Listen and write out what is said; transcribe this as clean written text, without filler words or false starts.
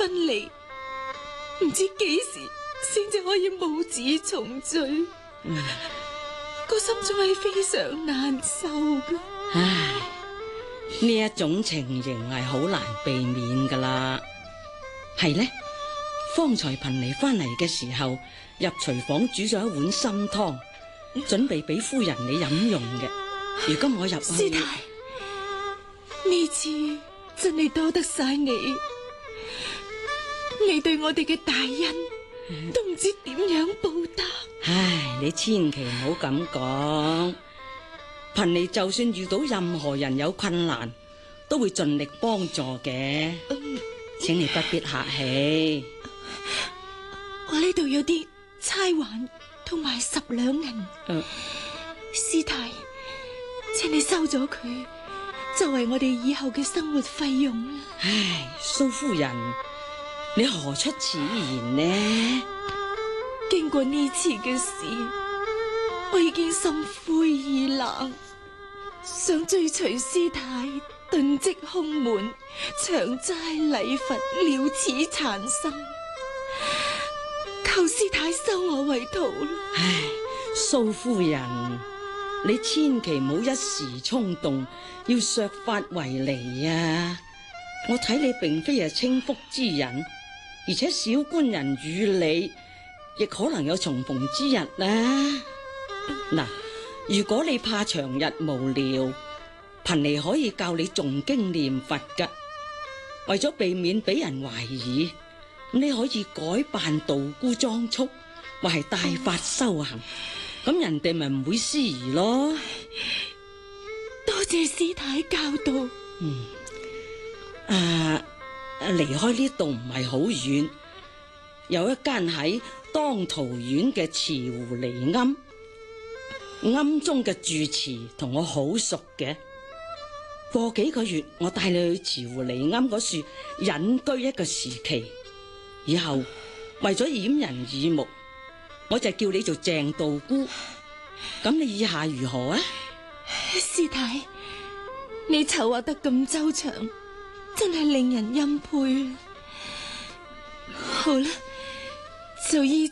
分離，唔知幾時先至可以母子重聚。個心仲係非常難受㗎。 唉，呢一種情形係好難避免噶啦。係呢，方才貧尼翻嚟嘅時候，入廚房煮咗一碗參湯，準備俾夫人你飲用嘅。如今我入去， 師太，呢次真係多得晒你，你對我哋嘅大恩，都唔知點樣報答。 唉，你千祈唔好咁講。貧尼就算遇到任何人有困難，都會盡力幫助嘅。請你不必客氣。 我呢度有啲差環同埋10兩銀，師太，請你收咗佢，作為我哋以後嘅生活費用啦。 唉，蘇夫人，你何出此言呢？ 經過呢次嘅事，我已經心灰意冷，想追隨師太遁跡空門，長齋禮佛，了此殘生。求師太收我為徒啦！ 唉，蘇夫人，你千祈唔好一時衝動，要削髮為尼啊！我睇你並非係清福之人，而且小官人與你亦可能有重逢之日啦。嗱，如果你怕長日無聊，貧尼可以教你誦經念佛噶。為咗避免俾人懷疑，你可以改扮道姑裝束，或係帶髮修行，咁人哋咪唔會思疑咯。 多謝師太教導。 離開呢度唔係好遠，有一間喺當塗縣嘅慈湖離庵，庵中嘅住持同我好熟嘅。過幾個月，我帶你去慈湖離庵嗰處隱居一個時期，以後為咗掩人耳目，我就叫你做鄭道姑。咁你意下如何啊？ 師太，你籌劃得咁周詳，真係令人欽佩。好啦，就依